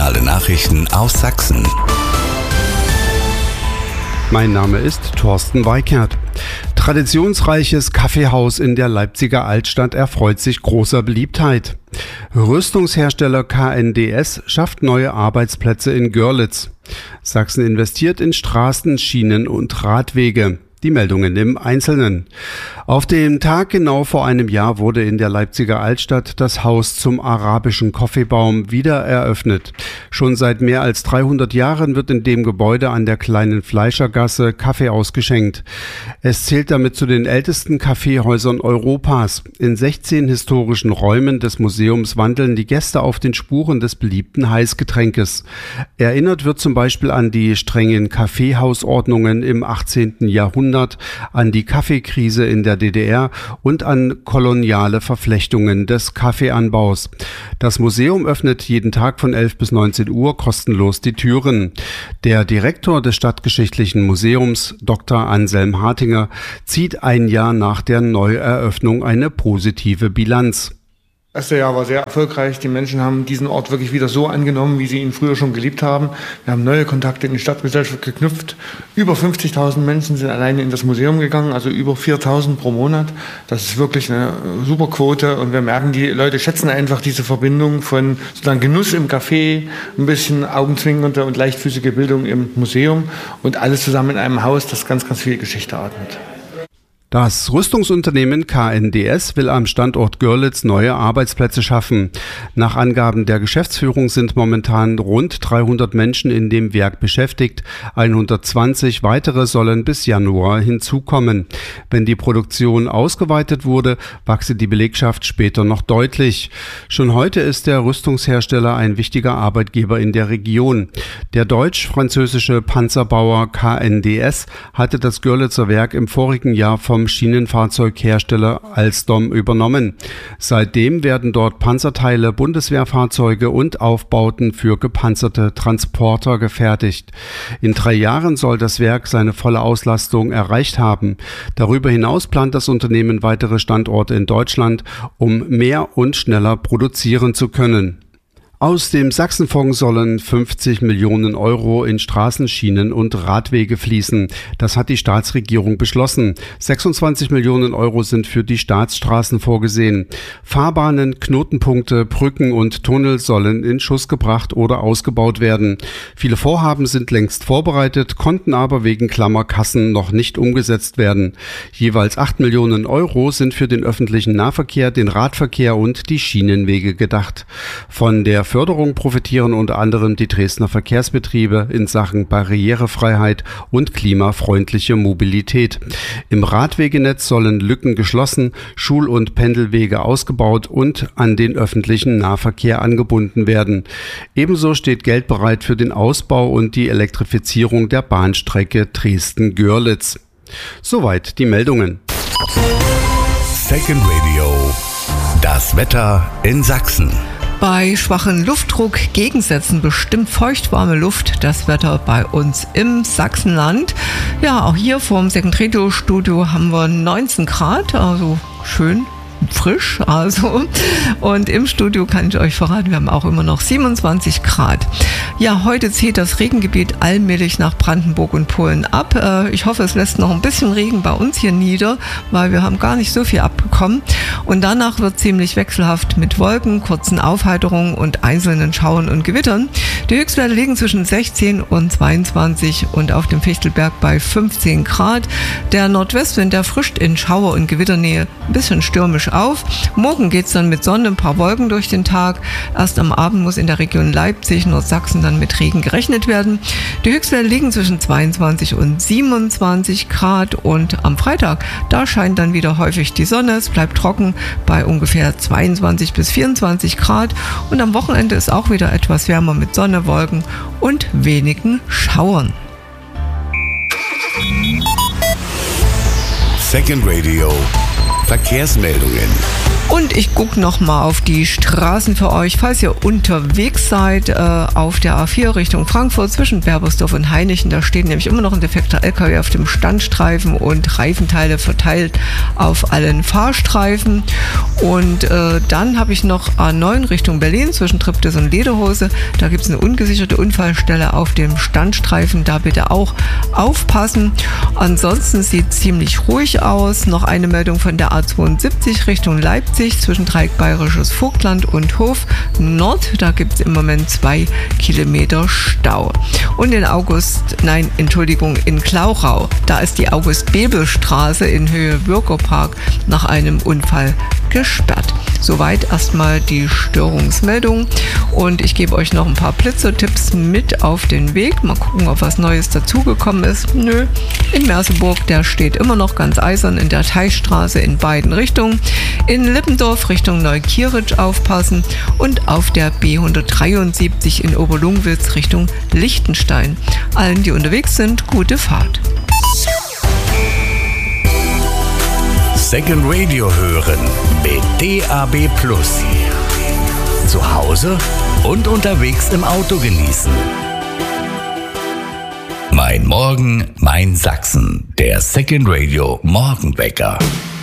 Regionale Nachrichten aus Sachsen. Mein Name ist Thorsten Weikert. Traditionsreiches Kaffeehaus in der Leipziger Altstadt erfreut sich großer Beliebtheit. Rüstungshersteller KNDS schafft neue Arbeitsplätze in Görlitz. Sachsen investiert in Straßen, Schienen und Radwege. Die Meldungen im Einzelnen. Auf dem Tag genau vor einem Jahr wurde in der Leipziger Altstadt das Haus zum arabischen Kaffeebaum wieder eröffnet. Schon seit mehr als 300 Jahren wird in dem Gebäude an der kleinen Fleischergasse Kaffee ausgeschenkt. Es zählt damit zu den ältesten Kaffeehäusern Europas. In 16 historischen Räumen des Museums wandeln die Gäste auf den Spuren des beliebten Heißgetränkes. Erinnert wird zum Beispiel an die strengen Kaffeehausordnungen im 18. Jahrhundert, an die Kaffeekrise in der DDR und an koloniale Verflechtungen des Kaffeeanbaus. Das Museum öffnet jeden Tag von 11 bis 19 Uhr kostenlos die Türen. Der Direktor des Stadtgeschichtlichen Museums, Dr. Anselm Hartinger, zieht ein Jahr nach der Neueröffnung eine positive Bilanz. Das erste Jahr war sehr erfolgreich. Die Menschen haben diesen Ort wirklich wieder so angenommen, wie sie ihn früher schon geliebt haben. Wir haben neue Kontakte in die Stadtgesellschaft geknüpft. Über 50.000 Menschen sind alleine in das Museum gegangen, also über 4.000 pro Monat. Das ist wirklich eine super Quote und wir merken, die Leute schätzen einfach diese Verbindung von sozusagen Genuss im Café, ein bisschen augenzwinkernde und leichtfüßige Bildung im Museum und alles zusammen in einem Haus, das ganz, ganz viel Geschichte atmet. Das Rüstungsunternehmen KNDS will am Standort Görlitz neue Arbeitsplätze schaffen. Nach Angaben der Geschäftsführung sind momentan rund 300 Menschen in dem Werk beschäftigt. 120 weitere sollen bis Januar hinzukommen. Wenn die Produktion ausgeweitet wurde, wachse die Belegschaft später noch deutlich. Schon heute ist der Rüstungshersteller ein wichtiger Arbeitgeber in der Region. Der deutsch-französische Panzerbauer KNDS hatte das Görlitzer Werk im vorigen Jahr vom Schienenfahrzeughersteller Alstom übernommen. Seitdem werden dort Panzerteile, Bundeswehrfahrzeuge und Aufbauten für gepanzerte Transporter gefertigt. In 3 Jahren soll das Werk seine volle Auslastung erreicht haben. Darüber hinaus plant das Unternehmen weitere Standorte in Deutschland, um mehr und schneller produzieren zu können. Aus dem Sachsenfonds sollen 50 Millionen Euro in Straßen, Schienen und Radwege fließen. Das hat die Staatsregierung beschlossen. 26 Millionen Euro sind für die Staatsstraßen vorgesehen. Fahrbahnen, Knotenpunkte, Brücken und Tunnel sollen in Schuss gebracht oder ausgebaut werden. Viele Vorhaben sind längst vorbereitet, konnten aber wegen Klammerkassen noch nicht umgesetzt werden. Jeweils 8 Millionen Euro sind für den öffentlichen Nahverkehr, den Radverkehr und die Schienenwege gedacht. Von der Förderung profitieren unter anderem die Dresdner Verkehrsbetriebe in Sachen Barrierefreiheit und klimafreundliche Mobilität. Im Radwegenetz sollen Lücken geschlossen, Schul- und Pendelwege ausgebaut und an den öffentlichen Nahverkehr angebunden werden. Ebenso steht Geld bereit für den Ausbau und die Elektrifizierung der Bahnstrecke Dresden-Görlitz. Soweit die Meldungen. Second Radio. Das Wetter in Sachsen. Bei schwachen Luftdruckgegensätzen bestimmt feuchtwarme Luft das Wetter bei uns im Sachsenland. Ja, auch hier vorm Second Radio Studio haben wir 19 Grad, also schön frisch, und im Studio kann ich euch verraten, wir haben auch immer noch 27 Grad. Ja, heute zieht das Regengebiet allmählich nach Brandenburg und Polen ab. Ich hoffe, es lässt noch ein bisschen Regen bei uns hier nieder, weil wir haben gar nicht so viel abbekommen. Und danach wird ziemlich wechselhaft mit Wolken, kurzen Aufheiterungen und einzelnen Schauern und Gewittern. Die Höchstwerte liegen zwischen 16 und 22 und auf dem Fichtelberg bei 15 Grad. Der Nordwestwind, der frischt in Schauer- und Gewitternähe ein bisschen stürmisch auf. Morgen geht es dann mit Sonne, ein paar Wolken durch den Tag. Erst am Abend muss in der Region Leipzig, Nordsachsen dann mit Regen gerechnet werden. Die Höchstwerte liegen zwischen 22 und 27 Grad und am Freitag, da scheint dann wieder häufig die Sonne. Es bleibt trocken bei ungefähr 22 bis 24 Grad und am Wochenende ist auch wieder etwas wärmer mit Sonne, Wolken und wenigen Schauern. Second Radio. Verkehrsmeldungen. Und ich gucke nochmal auf die Straßen für euch, falls ihr unterwegs seid auf der A4 Richtung Frankfurt zwischen Berbersdorf und Hainichen. Da steht nämlich immer noch ein defekter LKW auf dem Standstreifen und Reifenteile verteilt auf allen Fahrstreifen. Und dann habe ich noch A9 Richtung Berlin zwischen Triptis und Lederhose. Da gibt es eine ungesicherte Unfallstelle auf dem Standstreifen. Da bitte auch aufpassen. Ansonsten sieht es ziemlich ruhig aus. Noch eine Meldung von der A72 Richtung Leipzig zwischen Dreieck Bayerisches Vogtland und Hof Nord. Da gibt es im Moment 2 Kilometer Stau. Und in Klauchau, da ist die August-Bebel-Straße in Höhe Bürgerpark nach einem Unfall gesperrt. Soweit erstmal die Störungsmeldung. Und ich gebe euch noch ein paar Blitzertipps mit auf den Weg. Mal gucken, ob was Neues dazugekommen ist. Nö. In Merseburg, der steht immer noch ganz eisern in der Teichstraße in beiden Richtungen. In Lippendorf Richtung Neukirch aufpassen und auf der B173 in Oberlungwitz Richtung Liechtenstein. Allen, die unterwegs sind, gute Fahrt. Second Radio hören mit DAB+. Zu Hause und unterwegs im Auto genießen. Mein Morgen, mein Sachsen. Der Second Radio Morgenwecker.